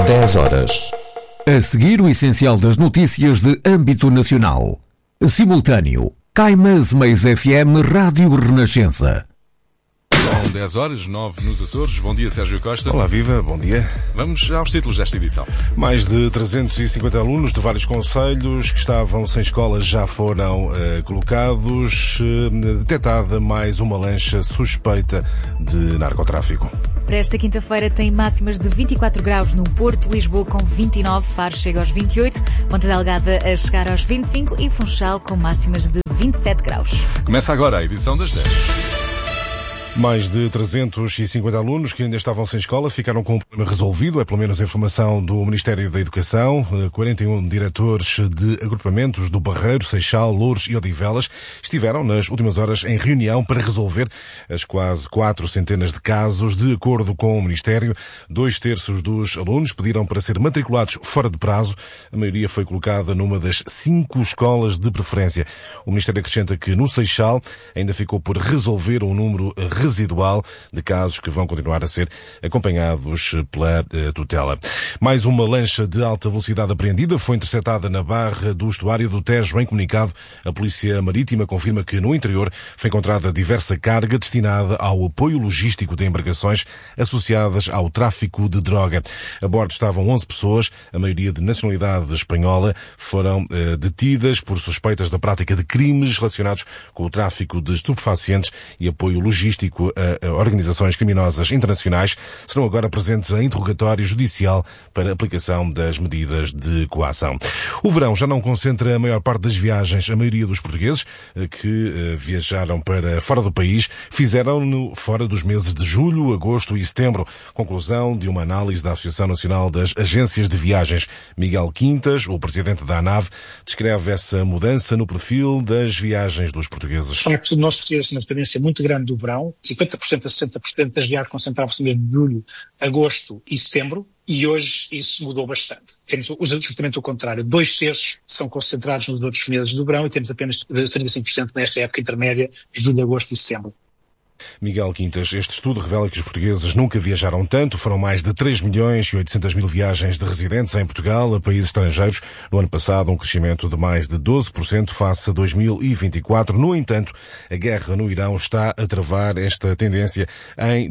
10 horas. A seguir, o essencial das notícias de âmbito nacional. Simultâneo. Caimas Mais FM Rádio Renascença. São 10 horas, 9 nos Açores. Bom dia, Sérgio Costa. Olá, viva, bom dia. Vamos aos títulos desta edição. Mais de 350 alunos de vários concelhos que estavam sem escola já foram colocados. Detectada mais uma lancha suspeita de narcotráfico. Para esta quinta-feira tem máximas de 24 graus no Porto, Lisboa com 29, Faro chega aos 28, Ponta Delgada a chegar aos 25 e Funchal com máximas de 27 graus. Começa agora a edição das 10. Mais de 350 alunos que ainda estavam sem escola ficaram com o problema resolvido, é pelo menos a informação do Ministério da Educação. 41 diretores de agrupamentos do Barreiro, Seixal, Loures e Odivelas estiveram nas últimas horas em reunião para resolver as quase 400 de casos. De acordo com o Ministério, 2/3 dos alunos pediram para ser matriculados fora de prazo. A maioria foi colocada numa das 5 escolas de preferência. O Ministério acrescenta que no Seixal ainda ficou por resolver um número residual de casos que vão continuar a ser acompanhados pela tutela. Mais uma lancha de alta velocidade apreendida foi interceptada na Barra do Estuário do Tejo. Em comunicado, a Polícia Marítima confirma que no interior foi encontrada diversa carga destinada ao apoio logístico de embarcações associadas ao tráfico de droga. A bordo estavam 11 pessoas, a maioria de nacionalidade espanhola, foram detidas por suspeitas da prática de crimes relacionados com o tráfico de estupefacientes e apoio logístico a organizações criminosas internacionais. Serão agora presentes em interrogatório judicial para aplicação das medidas de coação. O verão já não concentra a maior parte das viagens. A maioria dos portugueses que viajaram para fora do país fizeram-no fora dos meses de julho, agosto e setembro. Conclusão de uma análise da Associação Nacional das Agências de Viagens. Miguel Quintas, o presidente da ANAV, descreve essa mudança no perfil das viagens dos portugueses. De facto, nós portugueses temos uma dependência muito grande do verão. 50% a 60% das viagens concentravam-se em julho, agosto e setembro, e hoje isso mudou bastante. Temos justamente o contrário. 2/3 são concentrados nos outros meses do verão e temos apenas 35% nesta época intermédia, julho, agosto e setembro. Miguel Quintas, este estudo revela que os portugueses nunca viajaram tanto. Foram mais de 3.800.000 viagens de residentes em Portugal a países estrangeiros. No ano passado, um crescimento de mais de 12% face a 2024. No entanto, a guerra no Irão está a travar esta tendência em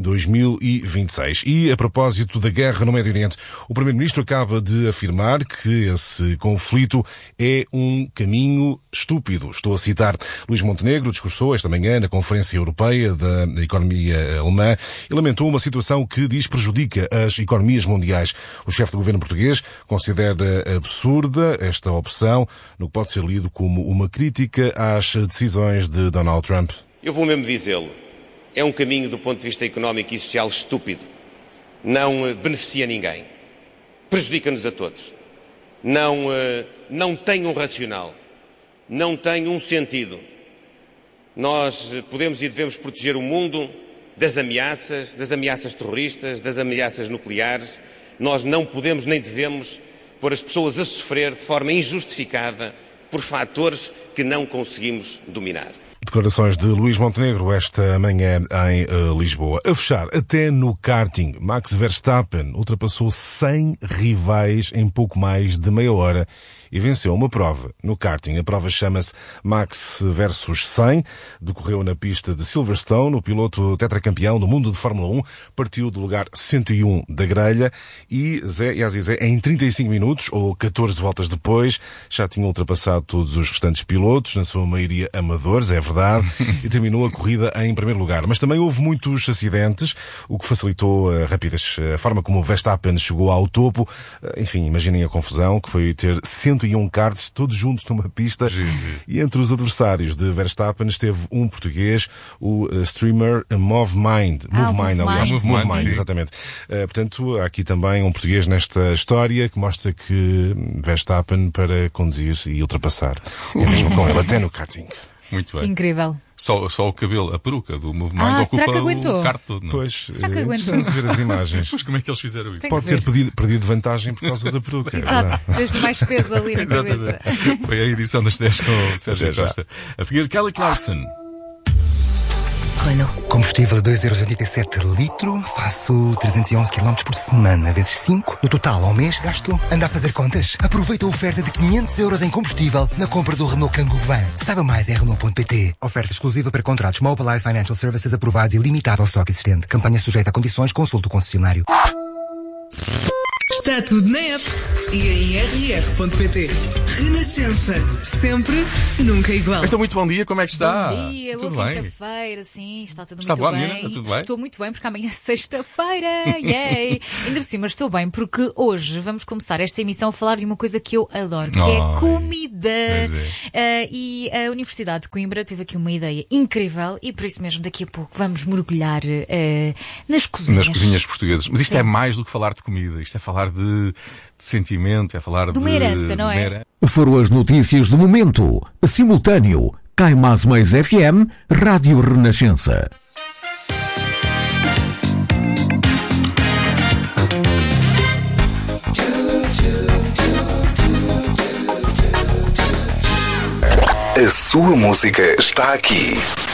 2026. E, a propósito da guerra no Médio Oriente, o Primeiro-Ministro acaba de afirmar que esse conflito é um caminho estúpido. Estou a citar. Luís Montenegro discursou esta manhã na Conferência Europeia da Economia Alemã e lamentou uma situação que diz prejudica as economias mundiais. O chefe do governo português considera absurda esta opção, no que pode ser lido como uma crítica às decisões de Donald Trump. Eu vou mesmo dizê-lo. É um caminho do ponto de vista económico e social estúpido. Não beneficia ninguém. Prejudica-nos a todos. Não tem um racional. Não tem um sentido. Nós podemos e devemos proteger o mundo das ameaças terroristas, das ameaças nucleares. Nós não podemos nem devemos pôr as pessoas a sofrer de forma injustificada por fatores que não conseguimos dominar. Declarações de Luís Montenegro esta manhã em Lisboa. A fechar, até no karting, Max Verstappen ultrapassou 100 rivais em pouco mais de meia hora e venceu uma prova no karting. A prova chama-se Max versus 100. Decorreu na pista de Silverstone. O piloto tetracampeão do mundo de Fórmula 1 partiu do lugar 101 da grelha e Zé em 35 minutos, ou 14 voltas depois, já tinha ultrapassado todos os restantes pilotos, na sua maioria amadores, é verdade, e terminou a corrida em primeiro lugar. Mas também houve muitos acidentes, o que facilitou a rapidez. A forma como o Verstappen chegou ao topo, enfim, imaginem a confusão que foi ter 101 karts todos juntos numa pista. E entre os adversários de Verstappen esteve um português, o streamer Movemind, exatamente. Portanto, há aqui também um português nesta história que mostra que Verstappen, para conduzir e ultrapassar, é mesmo com ele até no karting. Muito bem. Incrível. Só o cabelo, a peruca do Movemind ocupa o kart todo, não? Pois, será que aguentou? De ver as imagens. Mas como é que eles fizeram isso? Pode ter perdido vantagem por causa da peruca. Exato, desde mais peso ali na cabeça. Foi a edição das 10 com o Sérgio Costa. A seguir, Kelly Clarkson. Renault. Combustível a 2,87€ litro, faço 311 km por semana, vezes 5. No total, ao mês, gasto. Anda a fazer contas? Aproveita a oferta de 500€ em combustível na compra do Renault Kangoo Van. Saiba mais em Renault.pt. Oferta exclusiva para contratos Mobilize Financial Services aprovados e limitada ao estoque existente. Campanha sujeita a condições, consulte o concessionário. Está tudo na app e em rr.pt. Renascença. Sempre, nunca igual. Então, muito bom dia, como é que está? Bom dia, tudo boa bem? quinta-feira, sim, está tudo Está muito boa, bem. menina? Está tudo bem? Estou muito bem porque amanhã é sexta-feira, yay! Ainda por cima estou bem porque hoje vamos começar esta emissão a falar de uma coisa que eu adoro, que é comida. E a Universidade de Coimbra teve aqui uma ideia incrível e por isso mesmo daqui a pouco vamos mergulhar nas cozinhas. Nas cozinhas portuguesas. Mas isto é mais do que falar de comida, isto é falar de sentimento, é falar de uma herança, não é? Foram as notícias do momento. Simultâneo. Cai Mais FM, Rádio Renascença. A sua música está aqui.